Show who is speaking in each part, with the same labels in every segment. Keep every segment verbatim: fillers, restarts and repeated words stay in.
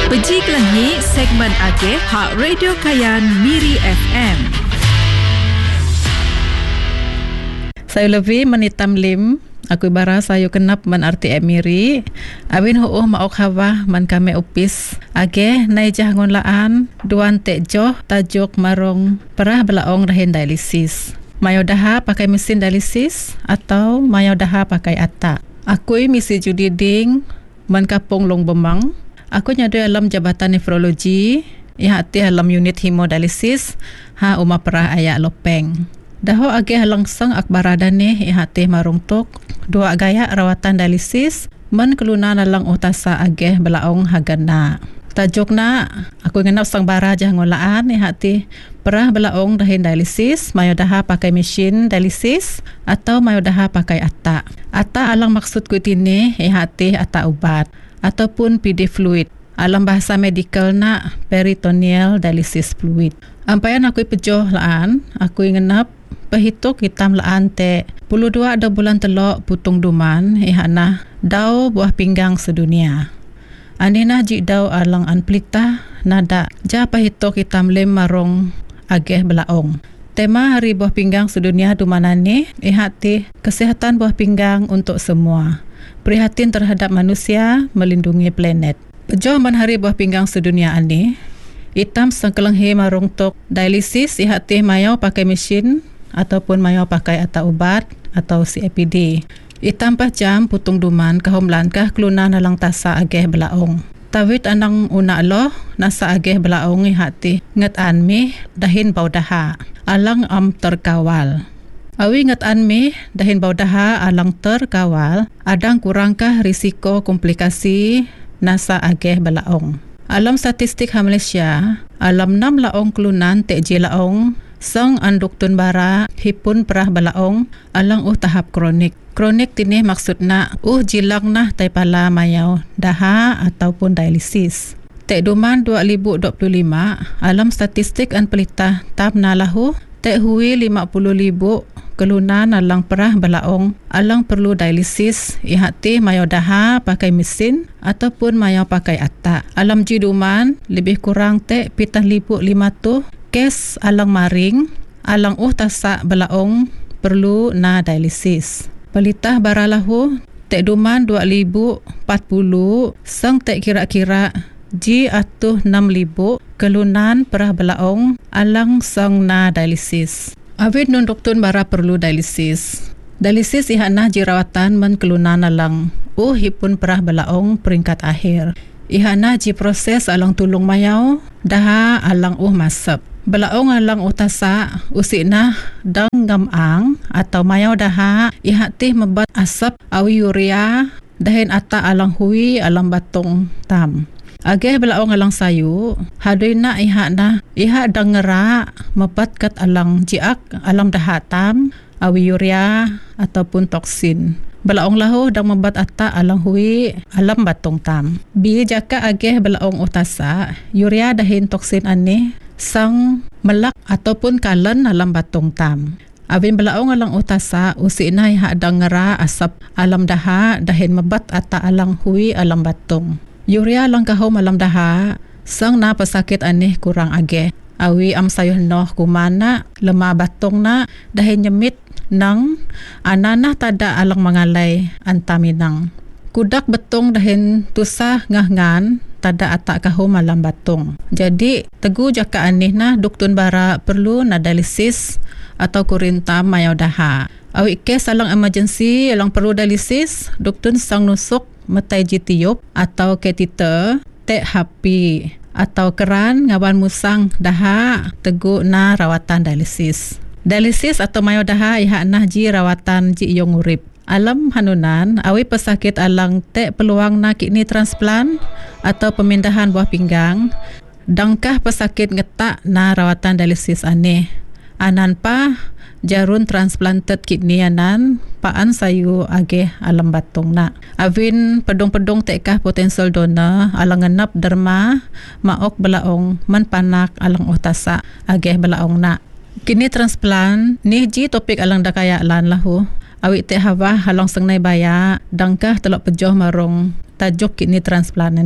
Speaker 1: Peji Kelangi segmen Ageh Hak Radio Kayan Miri F M. Saya lebih menitam lim. Aku bara sayu kenap man R T M Miri. Abin huuh maok hawa man kame upis. Ageh nai jangon laan duan tek joh tajuk marong perah belaong rahin dialisis. Mayo daha pakai mesin dialisis atau mayo daha pakai atak. Aku misi judi ding man kapong long bemang. Aku nyadu alam jabatan nefrologi, ihati alam unit hemodialisis, ha uma perah ayak lopeng. Daho ageh langsung akbaradane ihati marungtok, dua gaya rawatan dialisis, men keluna nalang utasa ageh belaong hagana. Tajuk na, aku ngenap sang bara jangolaan ihati perah belaong dahin dialisis, mayo daha pakai mesin dialisis, atau mayo daha pakai atak. Atak alang maksud ku tini ihati atak ubat. Ataupun P D fluid. Alam bahasa medikal na peritoneal dialysis fluid. Ampayan aku pejoh laan, aku ngenap pehituk hitam laan te puluh dua ada bulan telok putung duman ihana dau buah pinggang sedunia. Anina jik dau alang anplita nada ja pehituk hitam lem marong ageh belaong. Tema hari buah pinggang sedunia dumanane ihati kesehatan buah pinggang untuk semua. Prihatin terhadap manusia, melindungi planet. Pejoh man hari buah pinggang sedunia ani, itam sengkelenghe marung tok dialisis ihati mayau pakai mesin ataupun mayau pakai atak ubat atau C A P D. Itam pah jam putung duman kahom langkah keluna nalang tasa ageh belaong. Tawit anang una loh nasa ageh belaong ihati nget anmi dahin bau daha. Alang am terkawal. Awi ngetan mi dahin bau daha alang terkawal, adang kurangkah risiko komplikasi nasa ageh belaong. Alam statistik ha Malaysia, alam enam laong kelunan tek je laong, sang anduk tun bara hipun perah belaong, alang uh tahap kronik. Kronik tini maksudna uh jilang nah tai pala mayau daha ataupun dialisis. Tek duman dua ribu dua puluh lima, alam statistik an pelita tab nalahu, tek hui lima puluh ribu kelunan alang perah belaong alang perlu dialisis ihati mayo daha pakai mesin ataupun mayo pakai atak. Alam jiduman lebih kurang tek pitah libu lima tu kes alang maring alang uh tasak belaong perlu na dialisis. Pelitah baralahu tek duman dua ribu empat puluh sang tek kira-kira ji atuh enam ribu kelunan perah belaong alang sang na dialisis. Awit nun doktun bara perlu dialisis. Dialisis ihana jirawatan men kelunan alang uh hipun perah belaong peringkat akhir. Ihana ji proses alang tulung mayau daha alang uh masep. Belaong alang utasa usina dang ngamang atau mayau daha ihati mebat asap awi urea dahin ata alang hui alang batong tam. Ageh belaong alang sayu, haduina iha na iha dangera mebat kat alang jiak alang dahatam, awi urea ataupun toksin. Belaong lahu dang mebat atta alang hui alam batong tam. Bi jaka ageh belaong utasa, urea dahin toksin ani sang melak ataupun kalen alam batong tam. Awin belaong alang utasa usina iha dangera asap alam daha dahin mebat atta alang hui alam batong. Urea lang kahom alam daha, sang na pasakit anih kurang ageh. Awi am sayuh noh kumana, lemah batong na, dahin nyemit nang, ananah tada alang mangalay antaminang. Kudak betong dahin tusah ngah-ngan, tada atak kahom alam batong. Jadi, tegu jaka anih na, duktun bara perlu na dialisis atau kurintam mayaw daha. Awi kes alang emergency, alang perlu dialisis, duktun sang nusuk, metai jitiup atau catheter tek H P atau keran ngawan musang daha tegu na rawatan dialisis. Dialisis atau mayo daha iha nah ji rawatan ji yong urip. Alam hanunan awi pesakit alang tek peluang na kidney transplant atau pemindahan buah pinggang. Dangkah pesakit ngetak na rawatan dialisis aneh. Anan pa jarun transplanted kidney anan paan sayu ageh alam batong na. Awin pedong-pedong tekkah potential donor alang ngenap derma maok belaong man panak alang utasa ageh belaong na. Kini transplant ni ji topik alang dakaya lan lahu. Awit te hawa halang sengnai baya dangkah telok pejoh marong tajuk kidney transplant ni.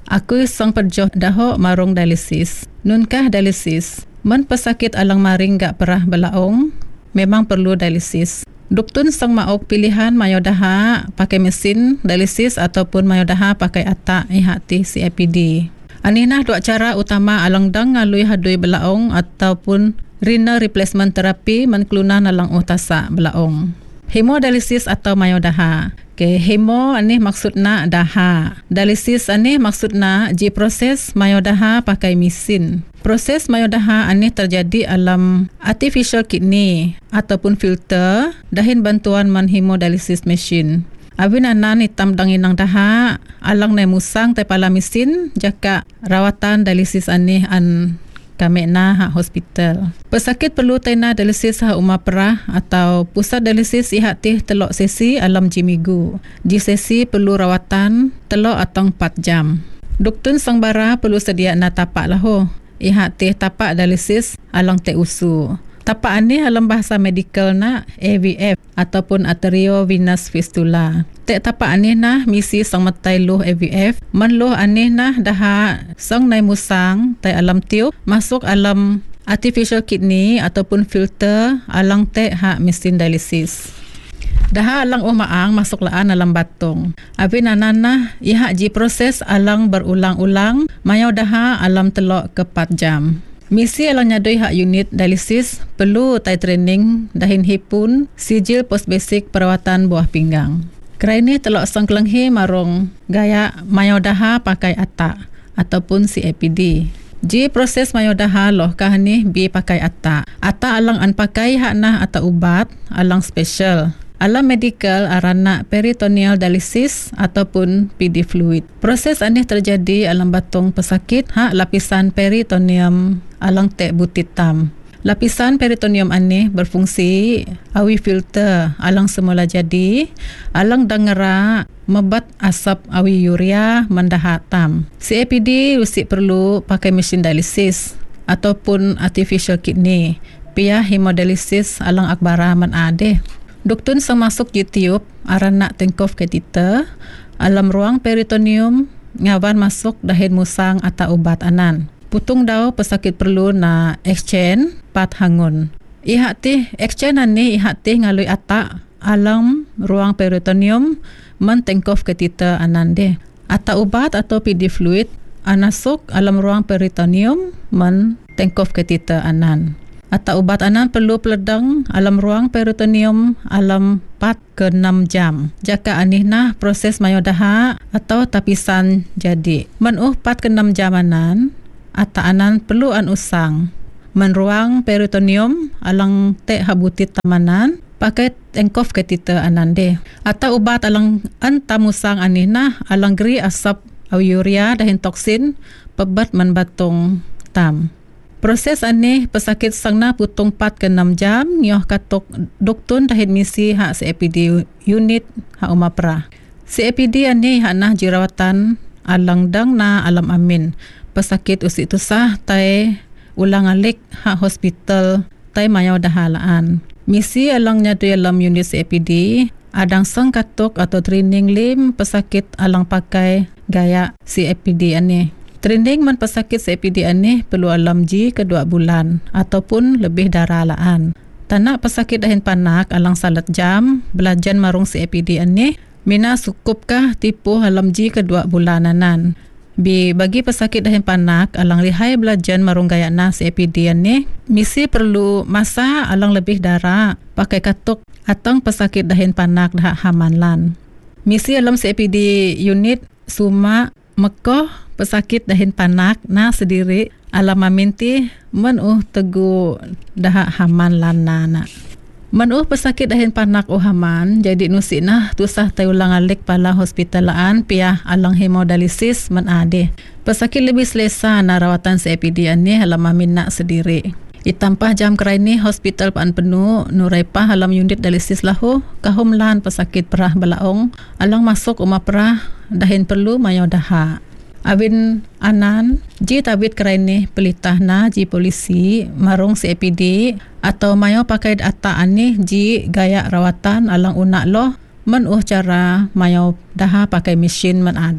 Speaker 1: Aku sang perjoh daho marung dialisis. Nunkah dialisis? Men pesakit alang maring gak perah belaong, memang perlu dialisis. Duktun sang maok pilihan mayo daha pakai mesin dialisis ataupun mayo daha pakai atak ihati C A P D. Aninah dua cara utama alang dang ngalui hadui belaong ataupun renal replacement therapy menkeluna nalang utasa belaong. Hemodialisis atau mayo daha. Okay, hemo anih maksudna daha. Dialisis anih maksudna ji proses mayo daha pakai mesin. Proses mayo daha anih terjadi alam artificial kidney ataupun filter dahin bantuan man hemodialisis machine. Abin anan hitam danginang daha alang na musang tay pala mesin jaka rawatan dialisis anih an kami na ha hospital. Pesakit perlu tay na dialisis ha umah perah atau pusat dialisis ihat tih telok sesi alam jimigu. Ji sesi perlu rawatan telok atau empat jam. Duktun sang bara perlu sedia na tapak laho. Ihat tih tapak dialisis alang te usu. Tapak ani dalam bahasa medikal na A V F ataupun arteriovenous fistula. Tek tapak ani na misi sang matai loh A V F. Man loh ani na daha sang nai musang tai alam tiup masuk alam artificial kidney ataupun filter alang tek hak mesin dialisis. Daha alang umaang masuk laan alam batong. Abi nanana ihak ji proses alang berulang-ulang mayo daha alam telok ke empat jam. Misi alang nyadoi hak unit dialisis perlu tai training dahin hipun sijil post basic perawatan buah pinggang. Kerai ni telok sang kelenghi marung gaya mayo daha pakai atak ataupun C A P D. Ji proses mayo daha loh kah ni bi pakai atak. Atak alang an pakai hak nah atak ubat alang special. Alam medical arana peritoneal dialisis ataupun P D fluid. Proses anih terjadi alam batong pesakit hak lapisan peritoneum alang tek butitam. Lapisan peritoneum anih berfungsi awi filter alang semula jadi alang dangera mebat asap awi urea mendahatam. C A P D usik perlu pakai mesin dialisis ataupun artificial kidney. Pia hemodialisis alang akbara man ade. Duktun sang masuk YouTube arana tengkof catheter alam ruang peritoneum ngawan masuk dahin musang atau ubat anan. Putung daw pesakit perlu na exchange pat hangun. Ihat tih exchange ani ihat tih ngalui atak alam ruang peritoneum men tengkof catheter anan de. Ata ubat atau P D fluid anasuk alam ruang peritoneum men tengkof catheter anan. Atau ubat anan perlu peledang alam ruang peritoneum alam empat ke enam jam. Jaka anih nah proses mayo daha atau tapisan jadi. Menuh empat ke enam jam anan, ata anan perlu an usang. Menruang peritoneum alang tek habutit tamanan pakai tengkof catheter anan de. Atau ubat alang an tamusang anih nah alang geri asap urea dahin toksin pebat menbatong tam. Proses anih pesakit sangna putung empat ke enam jam nyoh katok duktun dahin misi hak C A P D unit hak umah perah. C A P D anih hak nah jirawatan alang dang na alam amin. Pesakit usik tusah tai ulang alik hak hospital tai mayo dahalaan. Misi alang nyadui alam unit C A P D adang sang katok atau training lim pesakit alang pakai gaya C A P D anih. Training man pesakit C A P D anih perlu alam ji kedua bulan ataupun lebih daralaan. Tanak pesakit dahin panak alang salat jam belajar marung C A P D anih mina sukupkah tipu alam ji kedua bulanan. Bi bagi pesakit dahin panak alang lihai belajar marung gaya na C A P D anih misi perlu masa alang lebih dara pakai katuk atau pesakit dahin panak dah hamanlan. Misi alam C A P D unit suma mekoh pesakit dahin panak na sendiri alam maminti menuh tegu dah haman lanana. Menuh pesakit dahin panak oh haman jadi nusik nah tusah tay ulang alik pala hospitalaan pia alang hemodialisis men ade. Pesakit lebih selesa na rawatan C A P D ani alam mamin nak sendiri. Itampah jam kerai ni hospital paan penuh nuraipah alam unit dialisis lahu kahumlan pesakit perah belaong alang masuk umah perah dahin perlu mayo daha. Abin anan ji tabit kerai ni pelitah na ji polisi marung C A P D atau mayo pakai data ani ji gaya rawatan alang unak loh menuh cara mayo daha pakai mesin men ade.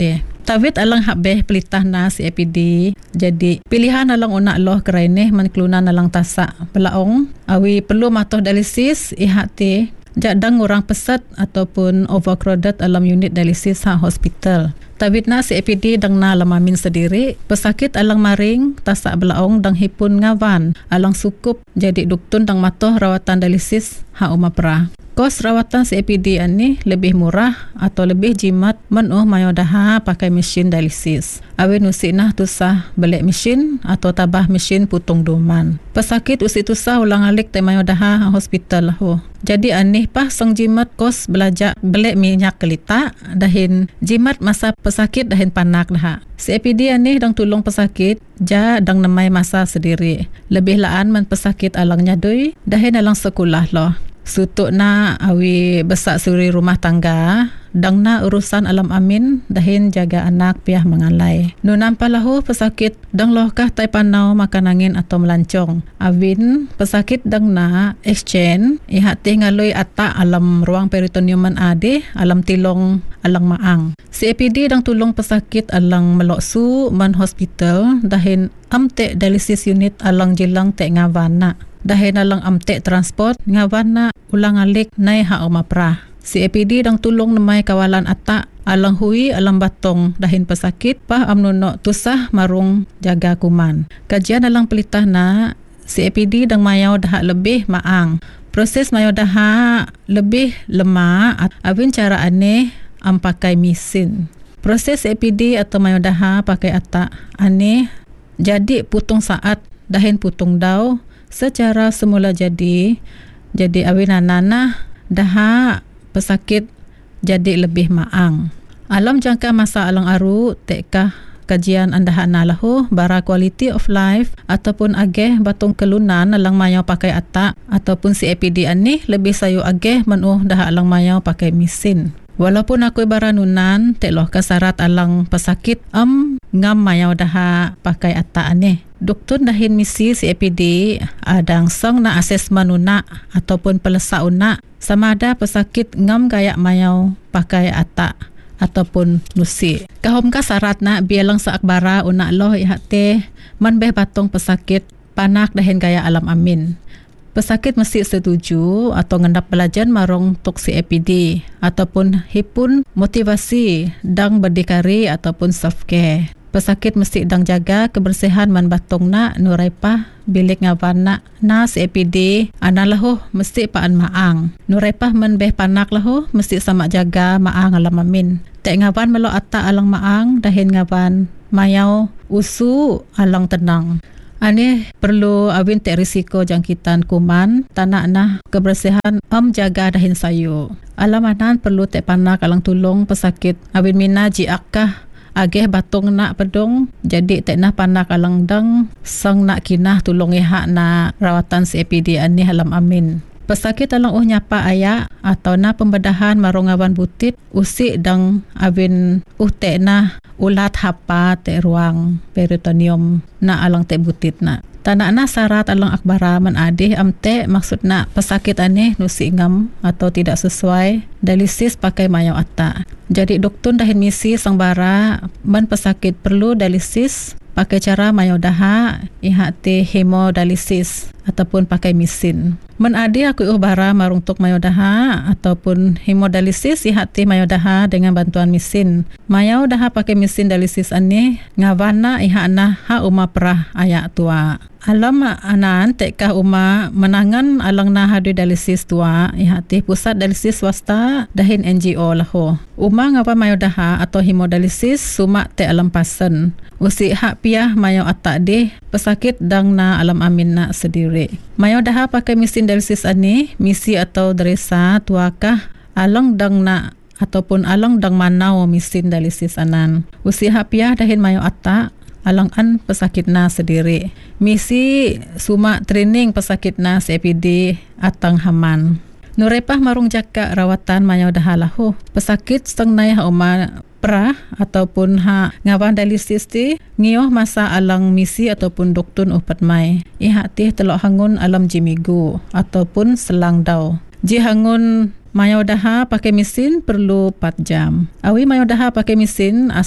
Speaker 1: Tawit alang habeh pelitah na C A P D. Jadi pilihan alang unak loh kereneh man kelunan alang tasak belaong. Awi perlu matoh dialisis ihati jadang orang pesat ataupun overcrowded alam unit dialisis ha hospital. Tawit na C A P D dang na lamamin sendiri, pesakit alang maring tasak belaong dang hipun ngawan alang sukup jadi duktun dang matoh rawatan dialisis ha umapra. Kos rawatan C A P D ani lebih murah atau lebih jimat menuh mayo daha pakai mesin dialisis. Awe nusi nah tusah beli mesin atau tabah mesin putung duman. Pesakit usi tusah ulang alik te mayo daha hospital ho. Jadi anih pah sang jimat kos belajak beli minyak kelita dahin jimat masa pesakit dahin panak dah. C A P D anih dang tulung pesakit ja dang nemai masa sendiri. Lebih laan man pesakit alang nyadui dahin alang sekolah loh. Sutuk na awi besak suri rumah tangga dang na urusan alam amin dahin jaga anak piah mengalai. Nu nampak lahu pesakit dang lohkah tai panau makan angin atau melancong. Awin pesakit dang na exchange ihati ngalui atak alam ruang peritoneum man ade alam tilong alang maang. C A P D dang tulung pesakit alang meloksu man hospital dahin amte dialisis unit alang jilang te ngawana. Dahin alang amte transport ngawan na ulang alik nai ha umapra. C A P D dang tulong namai kawalan atak alang hui alang batong dahin pesakit pah amnuno tusah marung jaga kuman. Kajian alang pelitah na C A P D dang mayau dah lebih maang. Proses mayau dah lebih lemah awin cara aneh am pakai mesin. Proses C A P D atau mayau dah pakai atak aneh jadi putung saat dahin putung dau secara semula jadi jadi awin anana daha pesakit jadi lebih maang. Alam jangka masa alang aru tekah kajian andaha nalahu bara quality of life ataupun ageh batung kelunan alang mayau pakai atak ataupun C A P D ani lebih sayu ageh menuh daha alang mayau pakai mesin. Walaupun aku baranunan tekloh kasarat alang pesakit am ngam mayau daha pakai atak aneh. Doktor dahin misi C A P D adang song na asesmen una ataupun pelesa una sama ada pesakit ngam gayak mayau pakai atak ataupun nusi. Kahom kasarat na bialang saakbara una loh ihate man beh batong pesakit panak dahin gaya alam amin. Pesakit mesti setuju atau ngendap belajan marong tok C A P D ataupun hipun motivasi dang berdikari ataupun self care. Pesakit mesti dang jaga kebersihan man batong na nuraipah bilik ngawan na na C A P D analah mesti paan maang. Nuraipah man beh panak lahu mesti sama jaga maang alam amin. Tek ngawan melo atta alang maang dahin ngawan mayau usu alang tenang. Ani perlu awin tek risiko jangkitan kuman tanak nah kebersihan am jaga dahin sayu. Alamanan perlu tek panak alang tulung pesakit awin mina jiakah ageh batong nak pedong jadi tek nah panak alang dang sang nak kinah tulung ihak na rawatan C A P D ani alam amin. Pesakit alang uh nyapa ayak atau na pembedahan marung awan butit usik dang awin uh tek nah ulat hapa te ruang peritoneum na alang te butit na. Tanak na syarat alang akbara man adih amte maksud na pesakit aneh nusi ngam atau tidak sesuai dialisis pakai mayau atak. Jadi doktor dahin misi sang bara man pesakit perlu dialisis pakai cara mayau daha ihak te hemodialisis ataupun pakai mesin. Man adi aku uh bara marung tok mayau daha ataupun hemodialisis ihak te mayau daha dengan bantuan mesin. Mayau daha pakai mesin dialisis ani ngawana ihak na ha uma perah ayak tua. Alam anan tekkah uma menangan alang na hadu dialisis tua ihak te pusat dialisis swasta dahin N G O lahu. Uma ngapa mayau daha atau hemodialisis sumak te alam pasen. Usi hak piah mayau atak deh pesakit dang na alam amin na sendiri. Mayau daha pakai mesin dialisis ani misi atau deresa tuakah alang dang na ataupun alang dang manau mesin dialisis anan. Usi hak piah dahin mayau atak alang an pesakit na sendiri. Misi suma training pesakit na C A P D atang haman. Nurepah marung jaka rawatan mayau dahalahu. Pesakit seteng nai ha uma perah ataupun ha ngawan dialisis ti ngioh masa alang misi ataupun doktun upat mai. Ihak ti telok hangun alam jimigu ataupun selang dau. Ji hangun mayau daha pakai mesin perlu empat jam. Awi mayau daha pakai mesin asap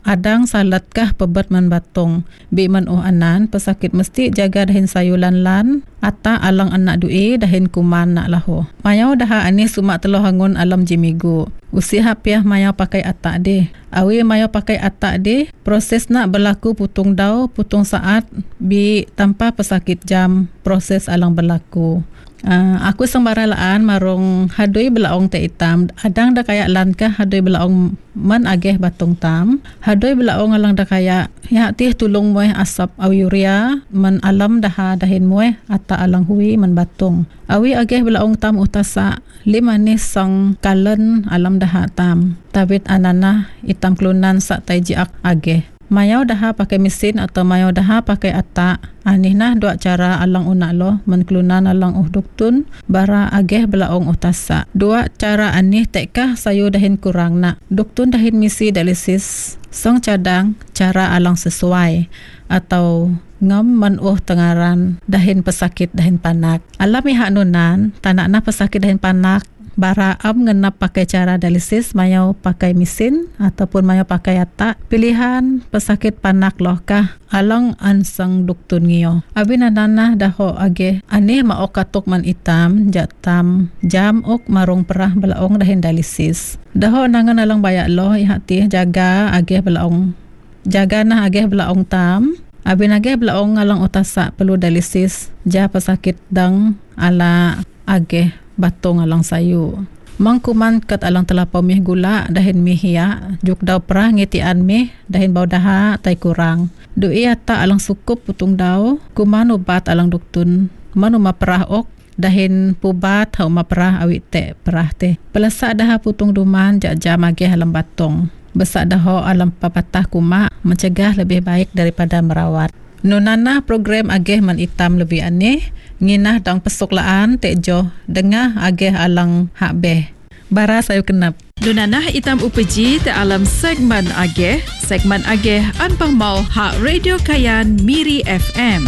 Speaker 1: adang salatkah pebat man batong. Bi man oh anan pesakit mesti jaga dahin sayulan lan ata alang anak dui dahin kuman nak laho. Mayau daha ani sumak telo hangun alam jimigu. Usiha piah mayau pakai atak de. Awi mayau pakai atak de, proses nak berlaku putung dau, putung saat bi tanpa pesakit jam proses alang berlaku. Uh, aku sembaralaan marung hadoi belaong te hitam. Adang dah kayak lankah hadoi belaong man ageh batong tam. Hadoi belaong alang dah kayak ya tih tulung mueh asap au urea man alam dah dahin mueh ata alang hui man batong. Awi ageh belaong tam utasa lima ni sang kalen alam dah tam. Tabit anana hitam kelunan sak taijiak ageh. Mayau dah pakai mesin atau mayau dah pakai atak. Anih nah dua cara alang unak lo menklunan alang uh duktun bara ageh belaong utasa. Dua cara anih tekkah sayu dahin kurang nak. Duktun dahin misi dialisis song cadang cara alang sesuai atau ngam menuh tengaran dahin pesakit dahin panak. Alami hak nunan tanak nah pesakit dahin panak bara am ngenap pakai cara dialisis mayau pakai mesin ataupun mayau pakai atak. Pilihan pesakit panak loh kah alang ansang duktun ngiyo. Abin ananah daho age aneh maok katuk man itam jatam jam ok marung perah belaong dahin dialisis. Daho nangan alang bayak loh ihati jaga age belaong. Jaga nah age belaong tam. Abin age belaong alang utasa perlu dialisis ja pesakit dang ala age batong alang sayu. Mangkuman kat alang telapau mih gula dahin mih ya. Juk daw perah ngitian mih dahin bau daha tay kurang. Dui ata alang sukup putung daw. Kuman ubat alang duktun. Kuman uma perah ok dahin pubat hau uma perah awit te perah te. Pelesak daha putung duman jak jam agih alam batong. Besak daho alam papatah kuma mencegah lebih baik daripada merawat. Nunana program ageh man itam lebih aneh nginah dang pesuklaan tekjo dengah ageh alang hak beh. Bara sayu kenap.
Speaker 2: Nunana itam upeji te alam segmen ageh, segmen ageh anpang mau hak Radio Kayan Miri F M.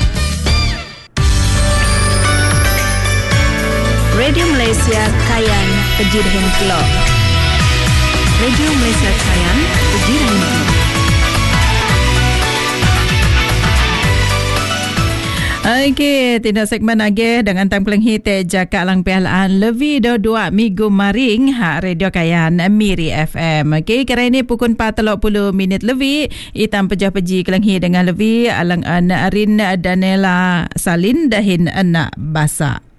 Speaker 3: Radio Malaysia Kayan Peji Dahin Kelok. Radio Malaysia Kayan Peji Dahin Kelok.
Speaker 2: Okey, tindak segmen agih dengan tang pelenghi te jaka lang pialaan lebih do dua minggu maring hak Radio Kayan Miri F M. Okey, kira ini pukul empat puluh minit lebih itam pejah peji kelenghi dengan lebih alang an Arin Danela Salin dahin anak basa.